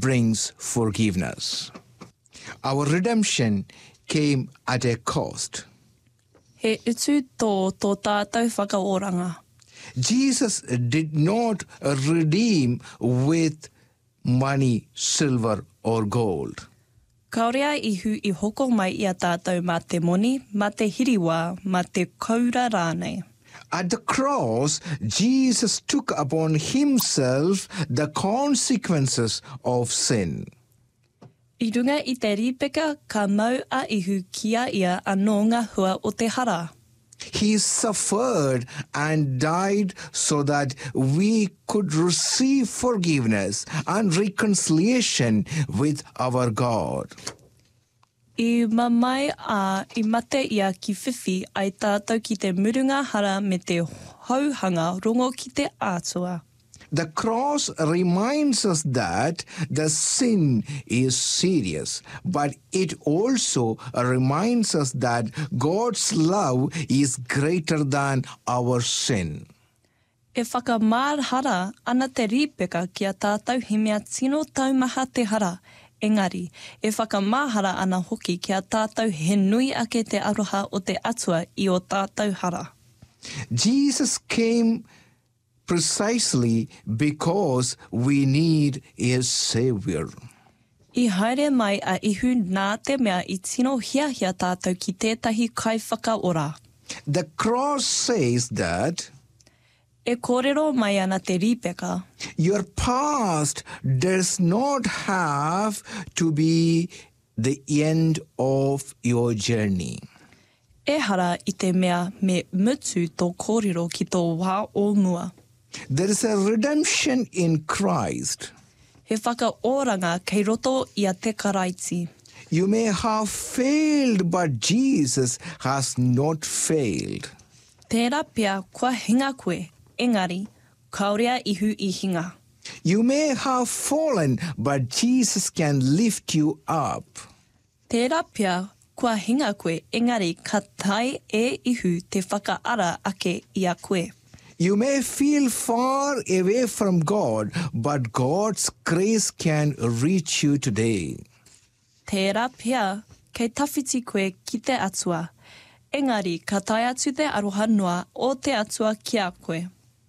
brings forgiveness. Our redemption came at a cost. He utu tō tātou whakaoranga. Jesus did not redeem with money, silver, or gold. Kaurea ihu I hoko mai I a tātou mā te moni, mā te hiriwā, mā te kaura rānei. At the cross, Jesus took upon himself the consequences of sin. I runga I te ripeka ka mau a ihu kia ia anō ngā hua o te hara. He suffered and died so that we could receive forgiveness and reconciliation with our God. I mamai I mate ia ki whiwhi ai tātou ki te murunga hara me te hauhanga rongo ki te atua. The cross reminds us that the sin is serious, but it also reminds us that God's love is greater than our sin. E whakamārhara ana te ripeka ki a tātou he mea tino taumaha te hara. Engari, e whakamāhara ana hoki ki a tātou he nui ake te aroha o te atua I o tātou hara. Jesus came precisely because we need a Savior. I haere mai a ihu nā te mea I tino hiahia tātou ki tētahi kai whakaora. The cross says that E kōrero mai ana te ripeka. your past does not have to be the end of your journey. E hara I te mea me mutu tō kōrero ki tō wā o mua. There is a redemption in Christ. He whakaoranga kei roto I a te karaiti. You may have failed, but Jesus has not failed. Tērā pia kua hinga koe, engari, kaurea ihu I hinga. You may have fallen, but Jesus can lift you up. Tērā pia kua hinga koe, engari, ka tai e ihu te whakaara ake I a koe. You may feel far away from God, but God's grace can reach you today. Tērā pia, kei tawhiti koe ki te atua. Engari, ka tai atu te aroha noa o te atua ki a koe.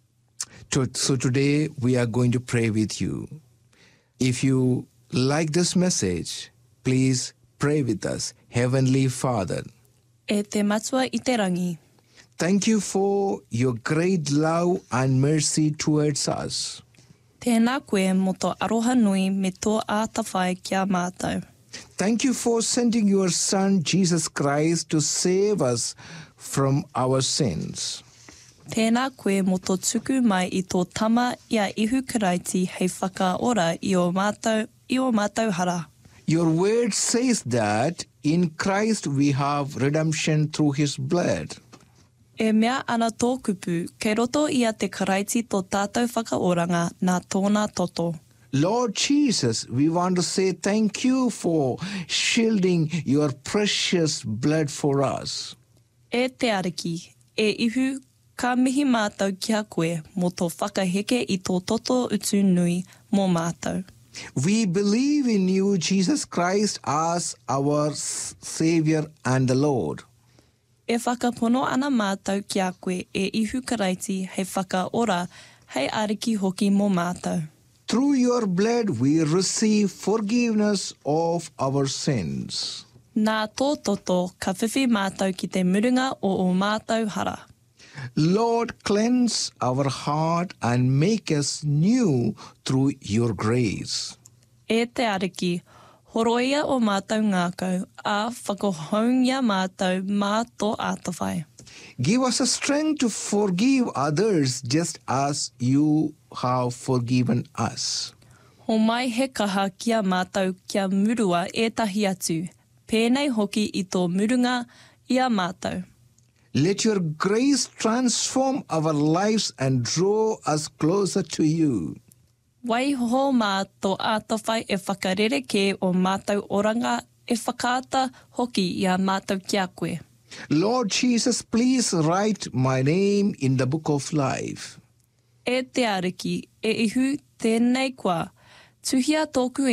So today we are going to pray with you. If you like this message, please pray with us. Heavenly Father, E te matua I te rangi. thank you for your great love and mercy towards us. Tēnā koe mo tō aroha nui me tō ātawhai kia mātou. Thank you for sending your Son, Jesus Christ, to save us from our sins. Tēnā koe mo tō tuku mai I tō tama ia ihu karaiti hei whakaora I o mātou hara. Your word says that in Christ we have redemption through his blood. E mea ana tō kupu, kei roto ia te karaiti tō tātou whakaoranga nā tōna toto. Lord Jesus, we want to say thank you for shielding your precious blood for us. E te ariki, e ihu ka mihi mātou kia koe mo tō whakaheke I tō toto utu nui mō mātou. We believe in you, Jesus Christ, as our Savior and the Lord. E whakapono ana mātou kia koe e ihu karaiti hei whakaora hei ariki hoki mō mātou. Through your blood we receive forgiveness of our sins. Nā tō toto ka whiwhi mātou ki te murunga o mātou hara. Lord, cleanse our heart and make us new through your grace. E te ariki, horoia o mātou ngākau, a whakahoungia mātou mā tō ātawhai. Give us a strength to forgive others just as you have forgiven us. Ho mai he kaha kia mātou kia murua ētahi atu, pēnei hoki I tō murunga ia mātou. Let your grace transform our lives and draw us closer to you. Waiho mā tō ātawhai e whakarere ke o mātou oranga e whakaata hoki ia mātou kia koe. Lord Jesus, please write my name in the book of life. E te ariki, e ihu tēnei kua, tuhia tōku